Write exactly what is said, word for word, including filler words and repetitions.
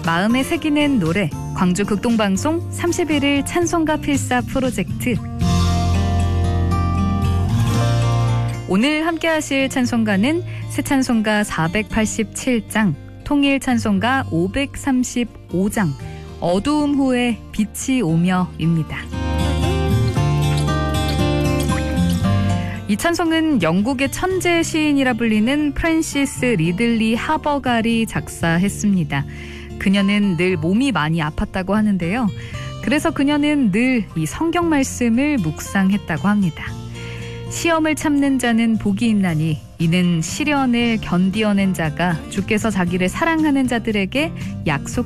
마음에 새기는 노래, 광주 극동방송 삼십일 일 찬송가 필사 프로젝트. 오늘 함께 하실 찬송가는 새 찬송가 사백팔십칠 장, 통일 찬송가 오백삼십오 장, 어두움 후에 빛이 오며입니다. 이 찬송은 영국의 천재 시인이라 불리는 프랜시스 리들리 하버갈이 작사했습니다. 그녀는 늘 몸이 많이 아팠다고 하는데요. 그래서 그녀는 늘 이 성경 말씀을 묵상했다고 합니다. 시험을 참는 자는 복이 있나니 이는 시련을 견디어낸 자가 주께서 자기를 사랑하는 자들에게 약속